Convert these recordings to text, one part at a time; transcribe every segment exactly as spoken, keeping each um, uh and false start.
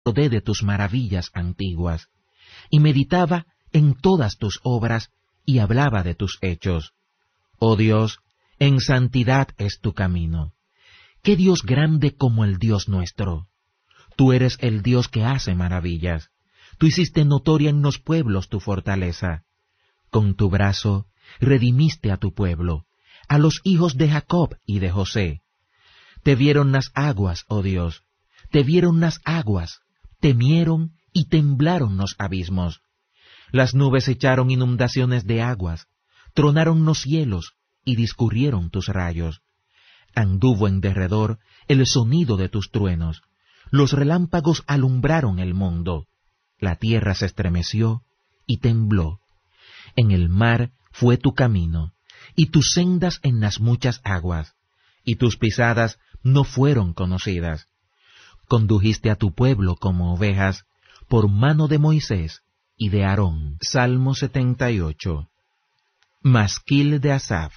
acordé de tus maravillas antiguas, y meditaba en todas tus obras, y hablaba de tus hechos. Oh Dios, en santidad es tu camino. ¿Qué Dios grande como el Dios nuestro? Tú eres el Dios que hace maravillas. Tú hiciste notoria en los pueblos tu fortaleza. Con tu brazo redimiste a tu pueblo, a los hijos de Jacob y de José. Te vieron las aguas, oh Dios, te vieron las aguas, temieron y temblaron los abismos. Las nubes echaron inundaciones de aguas, tronaron los cielos y discurrieron tus rayos. Anduvo en derredor el sonido de tus truenos, los relámpagos alumbraron el mundo, la tierra se estremeció y tembló. En el mar fue tu camino, y tus sendas en las muchas aguas, y tus pisadas no fueron conocidas. Condujiste a tu pueblo como ovejas, por mano de Moisés y de Aarón. Salmo setenta y ocho. Masquil de Asaf.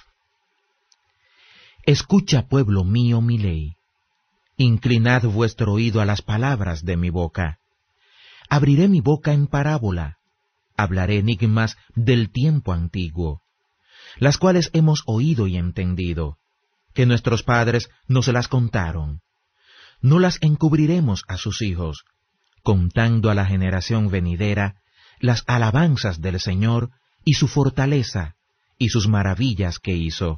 Escucha, pueblo mío, mi ley. Inclinad vuestro oído a las palabras de mi boca. Abriré mi boca en parábola, hablaré enigmas del tiempo antiguo, las cuales hemos oído y entendido, que nuestros padres nos las contaron. No las encubriremos a sus hijos, contando a la generación venidera las alabanzas del Señor y su fortaleza y sus maravillas que hizo.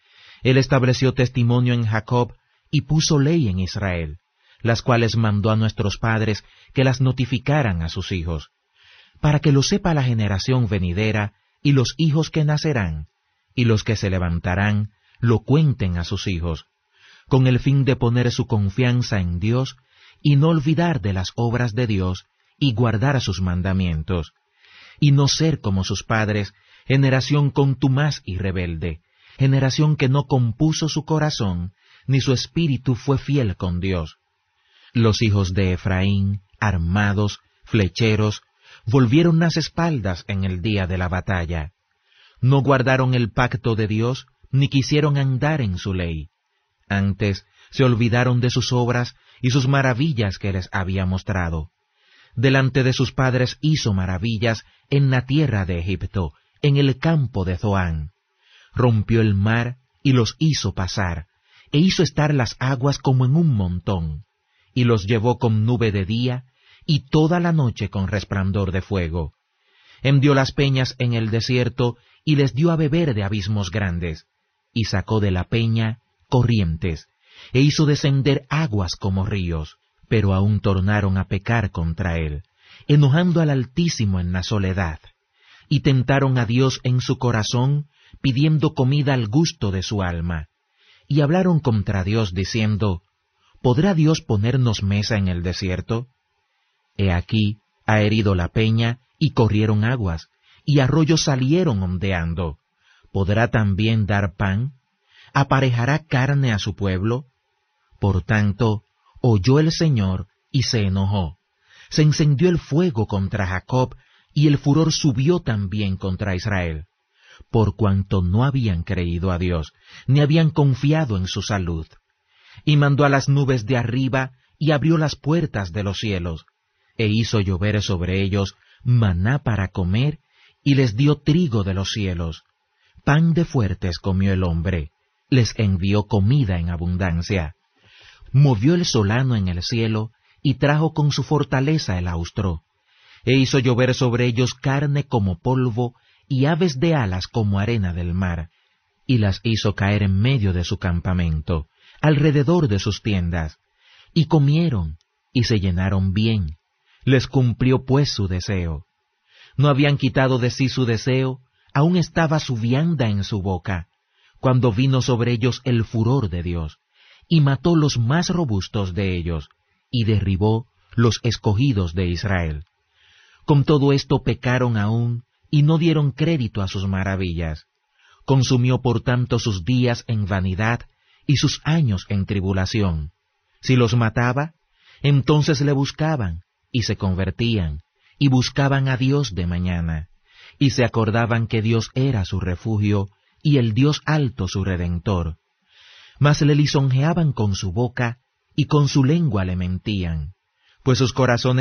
Él estableció testimonio en Jacob y puso ley en Israel, las cuales mandó a nuestros padres que las notificaran a sus hijos, para que lo sepa la generación venidera y los hijos que nacerán, y los que se levantarán lo cuenten a sus hijos, con el fin de poner su confianza en Dios y no olvidar de las obras de Dios y guardar sus mandamientos, y no ser como sus padres, generación contumaz y rebelde, generación que no compuso su corazón, ni su espíritu fue fiel con Dios. Los hijos de Efraín, armados, flecheros, volvieron las espaldas en el día de la batalla. No guardaron el pacto de Dios, ni quisieron andar en su ley. Antes se olvidaron de sus obras y sus maravillas que les había mostrado. Delante de sus padres hizo maravillas en la tierra de Egipto, en el campo de Zoán. Rompió el mar y los hizo pasar, e hizo estar las aguas como en un montón, y los llevó con nube de día, y toda la noche con resplandor de fuego. Hendió las peñas en el desierto, y les dio a beber de abismos grandes, y sacó de la peña corrientes, e hizo descender aguas como ríos, pero aún tornaron a pecar contra él, enojando al Altísimo en la soledad, y tentaron a Dios en su corazón, pidiendo comida al gusto de su alma, y hablaron contra Dios diciendo, ¿podrá Dios ponernos mesa en el desierto? He aquí, ha herido la peña, y corrieron aguas, y arroyos salieron ondeando. ¿Podrá también dar pan? ¿Aparejará carne a su pueblo? Por tanto, oyó el Señor, y se enojó. Se encendió el fuego contra Jacob, y el furor subió también contra Israel, por cuanto no habían creído a Dios, ni habían confiado en su salud. Y mandó a las nubes de arriba, y abrió las puertas de los cielos, e hizo llover sobre ellos maná para comer, y les dio trigo de los cielos. Pan de fuertes comió el hombre, les envió comida en abundancia. Movió el solano en el cielo, y trajo con su fortaleza el austro, e hizo llover sobre ellos carne como polvo, y aves de alas como arena del mar, y las hizo caer en medio de su campamento, alrededor de sus tiendas, y comieron, y se llenaron bien, les cumplió pues su deseo. No habían quitado de sí su deseo, aún estaba su vianda en su boca, cuando vino sobre ellos el furor de Dios, y mató los más robustos de ellos, y derribó los escogidos de Israel. Con todo esto pecaron aún, y no dieron crédito a sus maravillas. Consumió por tanto sus días en vanidad, y sus años en tribulación. Si los mataba, entonces le buscaban, y se convertían, y buscaban a Dios de mañana, y se acordaban que Dios era su refugio, y el Dios alto su redentor. Mas le lisonjeaban con su boca, y con su lengua le mentían. pues sus corazones